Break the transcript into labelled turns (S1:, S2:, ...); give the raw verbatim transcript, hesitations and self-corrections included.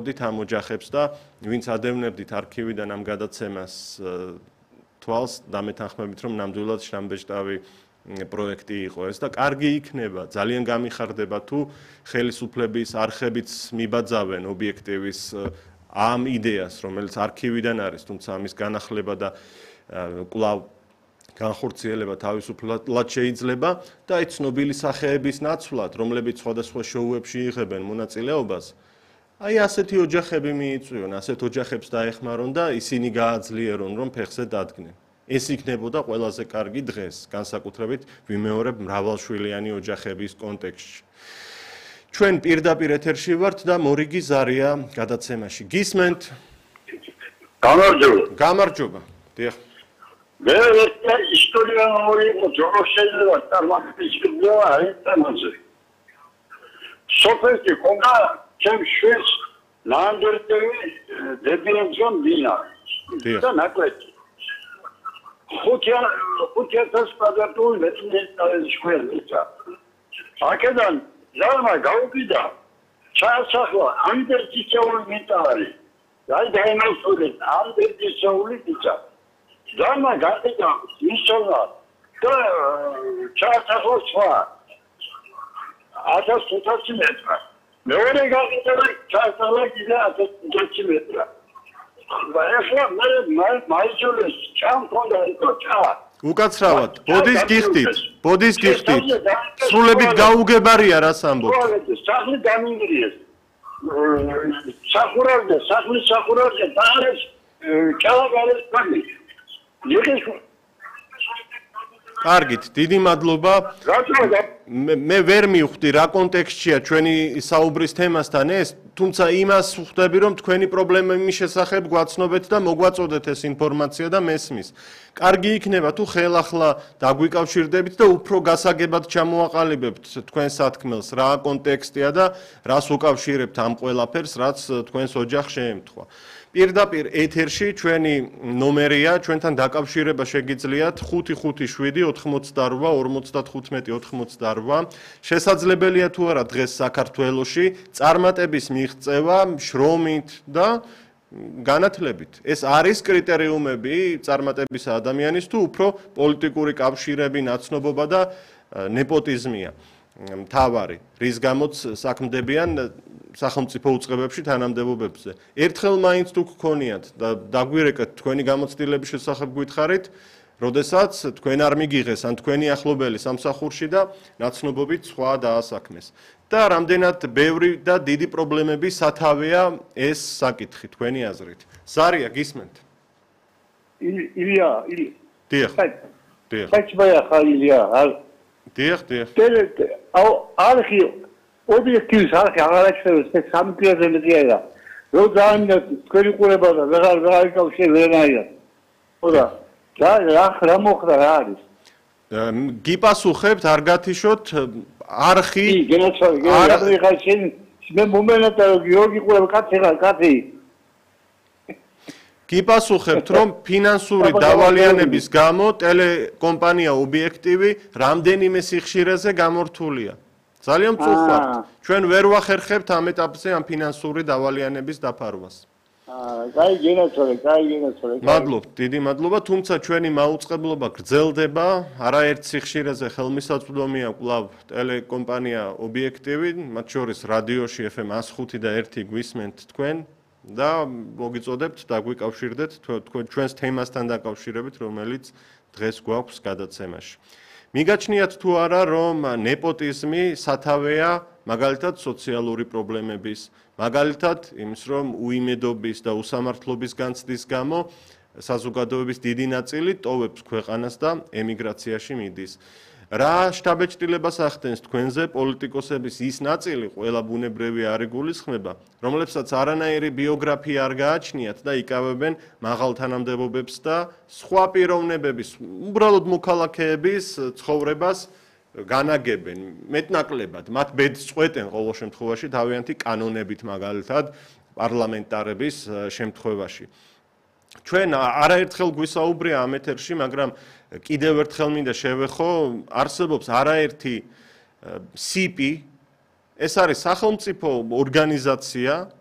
S1: ვუყავდით ამ ოჯახებს და ვინც ადევნებდით არქივიდან ამ გადაცემას თვალს დამეთანხმებით რომ ნამდვილად შრამბეჭდავი პროექტი იყო ეს და კარგი იქნება ძალიან გამიხარდება თუ ხელისუფლების არხებიც მიბაძავენ ობიექტივის ამ იდეას რომელიც არქივიდან არის თუმცა ამის განახლება და კვლავ განხორციელება თავისუფლად შეიძლება და აი ცნობილი სახეების ნაცვლად რომლებიც სხვადასხვა შოუებში იღებენ მონაწილეობას აი ასეთი ოჯახები მიიწვიონ ასეთ ოჯახებს დაეხმარონ და ისინი გააძლიერონ რომ ფეხზე დადგნენ ეს იქნებოდა ყველაზე კარგი დღეს განსაკუთრებით ვიმეორებ მრავალშვილიანი ოჯახების კონტექსტში ჩვენ პირდაპირ ეთერში ვართ და მორიგი ზარია გადაცემაში გისმენთ
S2: გამარჯობა
S1: გამარჯობა დიახ
S2: მე ეს ისტორია მოვიყო ჯორო შეიძლება წარმატებია აი თამაზე სოფელში კონდა ჩემ შვენს ნამდვილად დებიენზონ დინა და ნაკლეთი ხუთია ხუთიათას კვადრატული მეტრი შეხვედრა აქედან ზარმა გაუგიდა ჩაასახლა ანდერტიცეული მეტალი აი დაიმასურეთ ანდერტიცეული პიცა ზარმა გაყიდა ისოლა და ჩაასახლა სხვა ათას ოცდაათი მეტრი მეორე გაყიდა ჩაასახლა კიდე ათას ოცდაათი მეტრი ახლა მე მაიჯულეს ჩამ კონდა იყო ჩა
S1: უკაცრავად ბოდის გიხდით ბოდის გიხდით სრულებით გაუგებარია რას ამბობთ
S2: სახლი გამინდრიეს სახურავდა სახლი სახურავდა და არის ჩალაგალეს პანი იხეს
S1: კარგით დიდი მადლობა მე ვერ მივხვდი რა კონტექსტშია ჩვენი საუბრის თემასთან ეს თუმცა იმას ვხვდები რომ თქვენი პრობლემების შესახებ გვაცნობეთ და მოგვაწოდეთ ეს ინფორმაცია და მესმის კარგი იქნება თუ ხელახლა დაგვიკავშირდებით და უფრო გასაგებად ჩამოაყალიბებთ თქვენ სათქმელს რა კონტექსტია და რას უკავშირებთ ამ ყველაფერს რაც თქვენს ოჯახს შეემთხვა პირდაპირ ეთერში ჩვენი ნომერია ჩვენთან დაკავშირება შეგიძლიათ ხუთი ხუთი შვიდი ოთხმოცდარვა ორმოცდახუთმეტი ოთხმოცდარვა შესაძლებელია თუ არა დღეს საქართველოში წარმატების მიღწევა შრომით და განათლებით ეს არის კრიტერიუმები წარმატებისა ადამიანის თუ უფრო პოლიტიკური კავშირები ნაცნობობა და ნეპოტიზმია მთავარი რის გამოც საქმდებიან სახელმწიფო უწყებებში თანამდებობებზე. ერთხელ მაინც თუ გქონიათ და დაგვირეკეთ თქვენი გამოცდილების შესახებ გითხარით, როდესაც თქვენ არ მიგიღეს ან თქვენი ახლობელი სამსახურში და ნაცნობობით სხვა დაასაქმეს. და რამდენად ბევრი და დიდი პრობლემები სათავეა ეს საკითხი თქვენი აზრით. ზარია გისმენთ?
S2: ილია, ილია.
S1: დიახ. დიახ.
S2: საჭმეა ხალილია.
S1: დიახ, დიახ.
S2: აუ არქი ობიექტივის არქი აღარაჩვევს ეს სამი კილოზე მეტია. რო ძალიან თქვენი ყურება და ვეღარ ვეღარ იკავშირე ვერანაირად. ხოდა რა რა რა მოხდა რა არის?
S1: გიპასუხებთ არ გათიშოთ არხი
S2: კი, გენაცვალე, გენაცვალე ხარ შენ მე მომენათა გიორგი ყურება კაცი ხარ, კაცი.
S1: გიპასუხებთ რომ ფინანსური დავალიანების გამო ტელეკომპანია ობიექტივი რამდენიმე სიხშირეზე გამორთულია. ძალიან მწუხვართ. ჩვენ ვერ ვახერხებთ ამ ეტაპზე ამ ფინანსური დავალიანების დაფარვას.
S2: აა, კაი გენაცვალე, კაი გენაცვალე.
S1: მადლობთ, დიდი მადლობა, თუმცა ჩვენი მაუწყებლობა გრძელდება, არაერთ სიხშირეზე ხელმისაწვდომია კვლავ ტელეკომპანია ობიექტივი, მათ შორის რადიოში ეფ ემ εκατს ხუთი და ერთი გვისმენთ თქვენ. და მოგიწოდებთ დაგვიკავშირდეთ ჩვენს თემასთან დაკავშირებით, რომელიც დღეს გვაქვს გადაცემაში. მიგაჩნიათ თუ არა, რომ ნეპოტიზმი სათავეა მაგალითად სოციალური პრობლემების, მაგალითად იმის, რომ უიმედობის და უსამართლობის განცდის გამო საზოგადოების დიდი ნაწილი ტოვებს ქვეყანას და ემიგრაციაში მიდის. რა შთაბეჭდილებას ახდენს თქვენზე პოლიტიკოსების ის ნაწილი, ყველა ბუნებრივი არ იგულისხმება, რომლებსაც არანაირი ბიოგრაფია არ გააჩნიათ და იკავებენ მაღალ თანამდებობებს და სხვა პიროვნებების, უბრალოდ მოქალაქეების ცხოვრებას განაგებენ მეტნაკლებად, მათ ბედს წყვეტენ ყოველ შემთხვევაში თავიანთი კანონებით მაგალითად პარლამენტარების შემთხვევაში. ჩვენ არაერთხელ გვისაუბრია ამ ეთერში, მაგრამ კიდევ ერთხელ მინდა შევეხო, არსებობს არაერთი სი პი, ეს არის სახელმწიფო ორგანიზაცია,